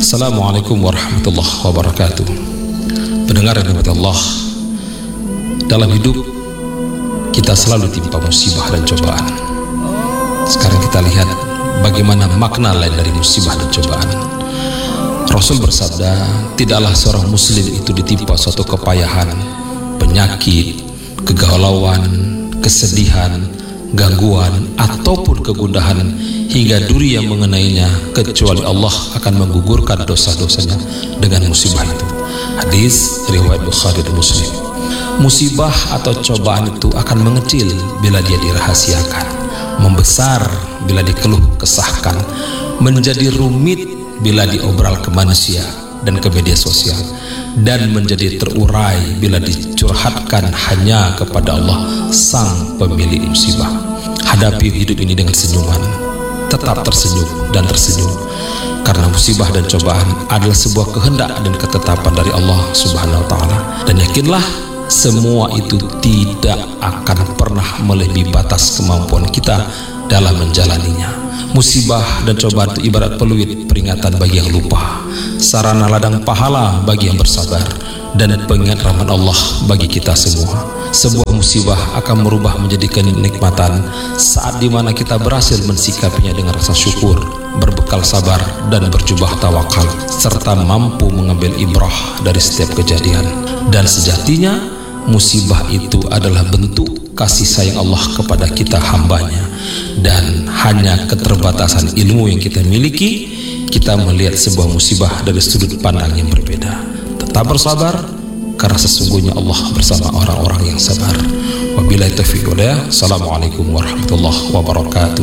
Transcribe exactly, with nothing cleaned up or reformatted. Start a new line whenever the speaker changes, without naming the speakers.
Assalamualaikum warahmatullahi wabarakatuh. Pendengar yang dirahmati Allah, dalam hidup kita selalu ditimpa musibah dan cobaan. Sekarang kita lihat bagaimana makna lain dari musibah dan cobaan. Rasul bersabda, tidaklah seorang muslim itu ditimpa suatu kepayahan, penyakit, kegalauan, kesedihan, gangguan, ataupun kegundahan hingga duri yang mengenainya, kecuali Allah akan menggugurkan dosa-dosanya dengan musibah itu. Hadis riwayat Bukhari dan Muslim. Musibah atau cobaan itu akan mengecil bila dia dirahasiakan, membesar bila dikeluh kesahkan, menjadi rumit bila diobral ke manusia dan ke media sosial, dan menjadi terurai bila dicurhatkan hanya kepada Allah sang pemilik musibah. Hadapi hidup ini dengan senyuman, tetap tersenyum dan tersenyum, karena musibah dan cobaan adalah sebuah kehendak dan ketetapan dari Allah Subhanahu wa Ta'ala. Dan yakinlah, semua itu tidak akan pernah melebihi batas kemampuan kita dalam menjalaninya. Musibah dan cobaan itu ibarat peluit peringatan bagi yang lupa, sarana ladang pahala bagi yang bersabar, dan pengingat rahmat Allah bagi kita semua. Sebuah musibah akan merubah menjadi kenikmatan saat dimana kita berhasil mensikapinya dengan rasa syukur, berbekal sabar dan berjubah tawakal, serta mampu mengambil ibrah dari setiap kejadian. Dan sejatinya musibah itu adalah bentuk kasih sayang Allah kepada kita hambanya, dan hanya keterbatasan ilmu yang kita miliki, kita melihat sebuah musibah dari sudut pandang yang berbeda. Tetap bersabar, karena sesungguhnya Allah bersama orang-orang yang sabar. Wabillahi taufiq wal hidayah. Assalamualaikum warahmatullahi wabarakatuh.